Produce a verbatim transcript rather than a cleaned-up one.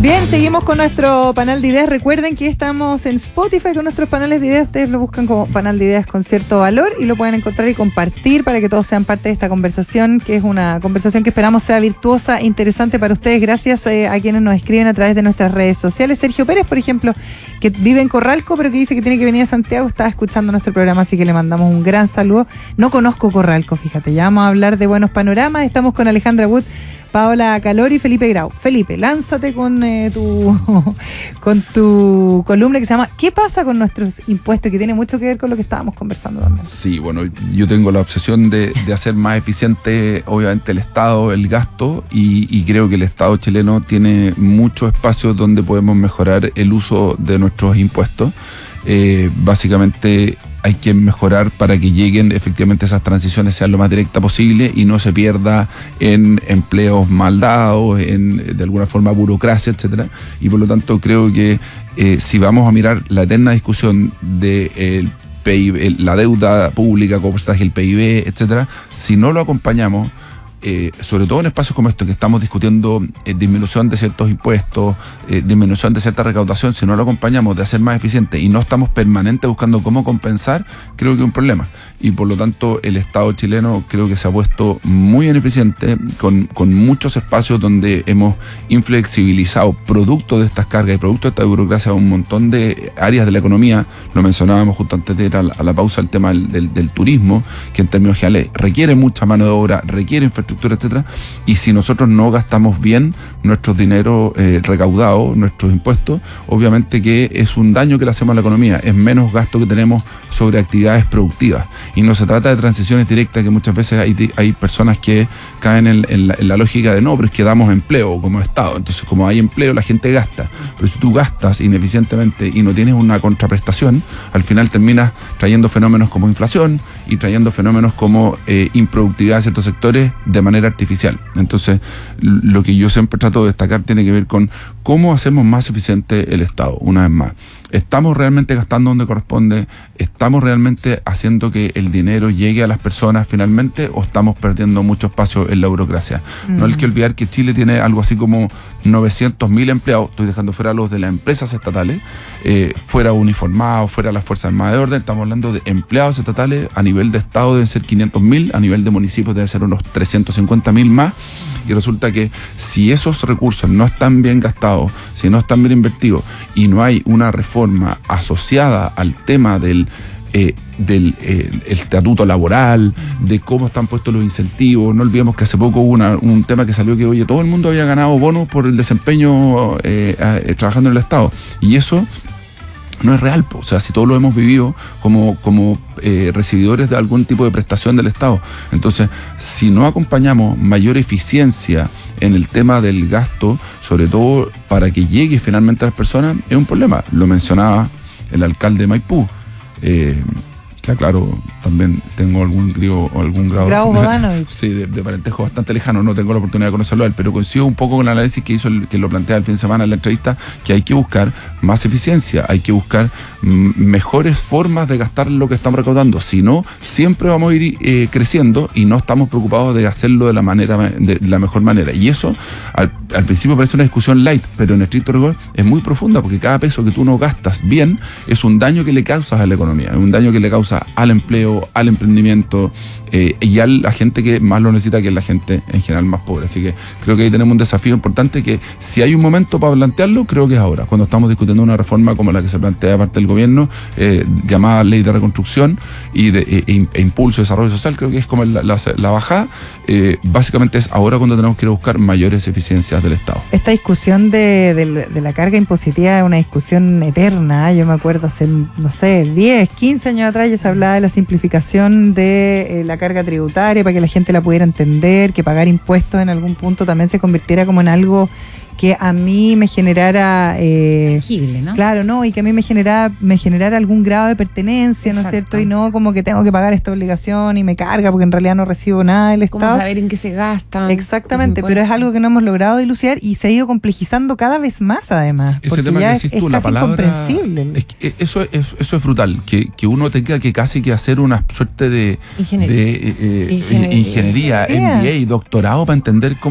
Bien, seguimos con nuestro panel de ideas. Recuerden que estamos en Spotify con nuestros paneles de ideas. Ustedes lo buscan como panel de ideas con cierto valor y lo pueden encontrar y compartir para que todos sean parte de esta conversación, que es una conversación que esperamos sea virtuosa e interesante para ustedes. Gracias eh, a quienes nos escriben a través de nuestras redes sociales. Sergio Pérez, por ejemplo, que vive en Corralco, pero que dice que tiene que venir a Santiago, está escuchando nuestro programa, así que le mandamos un gran saludo. No conozco Corralco, fíjate, ya vamos a hablar de buenos panoramas. Estamos con Alejandra Wood, Paola Calori y Felipe Grau. Felipe, lánzate con eh, tu con tu columna que se llama ¿Qué pasa con nuestros impuestos? Que tiene mucho que ver con lo que estábamos conversando también. Sí, bueno, yo tengo la obsesión de, de hacer más eficiente, obviamente, el Estado, el gasto, y, y creo que el Estado chileno tiene muchos espacios donde podemos mejorar el uso de nuestros impuestos. Eh, básicamente hay que mejorar para que lleguen efectivamente esas transiciones, sean lo más directa posible y no se pierda en empleos mal dados, en de alguna forma burocracia, etcétera. Y por lo tanto creo que eh, si vamos a mirar la eterna discusión de el P I B, el, la deuda pública, como porcentaje del P I B, etcétera, si no lo acompañamos, Eh, sobre todo en espacios como estos que estamos discutiendo eh, disminución de ciertos impuestos, eh, disminución de cierta recaudación, si no lo acompañamos de hacer más eficiente y no estamos permanentes buscando cómo compensar, creo que es un problema. Y por lo tanto el Estado chileno creo que se ha puesto muy ineficiente, con, con muchos espacios donde hemos inflexibilizado producto de estas cargas y producto de esta burocracia un montón de áreas de la economía. Lo mencionábamos justo antes de ir a la, a la pausa, el tema del, del, del turismo, que en términos generales requiere mucha mano de obra, requiere infraestructura, etcétera, y si nosotros no gastamos bien nuestros dineros eh, recaudados, nuestros impuestos, obviamente que es un daño que le hacemos a la economía, es menos gasto que tenemos sobre actividades productivas, y no se trata de transiciones directas, que muchas veces hay, hay personas que caen en, en, la, en la lógica de no, pero es que damos empleo como Estado, entonces como hay empleo la gente gasta, pero si tú gastas ineficientemente y no tienes una contraprestación, al final terminas trayendo fenómenos como inflación y trayendo fenómenos como eh, improductividad de ciertos sectores de manera artificial. Entonces, lo que yo siempre trato de destacar tiene que ver con cómo hacemos más eficiente el Estado. Una vez más, ¿estamos realmente gastando donde corresponde? ¿Estamos realmente haciendo que el dinero llegue a las personas finalmente? ¿O estamos perdiendo mucho espacio en la burocracia? Mm. No hay que olvidar que Chile tiene algo así como novecientos mil empleados, estoy dejando fuera los de las empresas estatales, eh, fuera uniformados, fuera las Fuerzas Armadas de Orden, estamos hablando de empleados estatales, a nivel de Estado deben ser quinientos mil, a nivel de municipios deben ser unos trescientos cincuenta mil más, y resulta que si esos recursos no están bien gastados, si no están bien invertidos, y no hay una reforma asociada al tema del Eh, del eh, el estatuto laboral, de cómo están puestos los incentivos. No olvidemos que hace poco hubo una, un tema que salió que, oye, todo el mundo había ganado bonos por el desempeño eh, eh, trabajando en el Estado, y eso no es real, o sea, si todos lo hemos vivido como, como eh, recibidores de algún tipo de prestación del Estado. Entonces, si no acompañamos mayor eficiencia en el tema del gasto, sobre todo para que llegue finalmente a las personas, es un problema. Lo mencionaba el alcalde de Maipú, Eh, que claro, también tengo algún grado, algún grado Grau Bodanovich. Sí, de, de parentesco bastante lejano, no tengo la oportunidad de conocerlo a él, pero coincido un poco con el análisis que hizo, el, que lo plantea el fin de semana en la entrevista, que hay que buscar más eficiencia, hay que buscar m- mejores formas de gastar lo que estamos recaudando, si no, siempre vamos a ir eh, creciendo y no estamos preocupados de hacerlo de la manera de la mejor manera, y eso al, al principio parece una discusión light, pero en estricto rigor es muy profunda, porque cada peso que tú no gastas bien es un daño que le causas a la economía, es un daño que le causa al empleo, al emprendimiento eh, y a la gente que más lo necesita, que es la gente en general más pobre. Así que creo que ahí tenemos un desafío importante, que si hay un momento para plantearlo, creo que es ahora, cuando estamos discutiendo una reforma como la que se plantea de parte del gobierno, eh, llamada Ley de Reconstrucción y de e, e Impulso de Desarrollo Social, creo que es como la, la, la bajada, eh, básicamente es ahora cuando tenemos que ir a buscar mayores eficiencias del Estado. Esta discusión de, de, de la carga impositiva es una discusión eterna, ¿eh? Yo me acuerdo hace, no sé, diez, quince años atrás ya se hablaba de la simplificación de eh, la carga tributaria para que la gente la pudiera entender, que pagar impuestos en algún punto también se convirtiera como en algo que a mí me generara eh, tangible, ¿no? Claro, no, y que a mí me generara, me generara algún grado de pertenencia, Exacto. ¿no es cierto? Y no como que tengo que pagar esta obligación y me carga porque en realidad no recibo nada del Estado. ¿Cómo saber en qué se gastan? Exactamente, pero es algo que no hemos logrado dilucidar y se ha ido complejizando cada vez más, además. Ese porque tema ya que es, decís es tú, la casi palabra, incomprensible. es que eso es, eso es brutal, que, que uno tenga que casi que hacer una suerte de Ingeniería, de, eh, Ingeniería. ingeniería, M B A, doctorado para entender cómo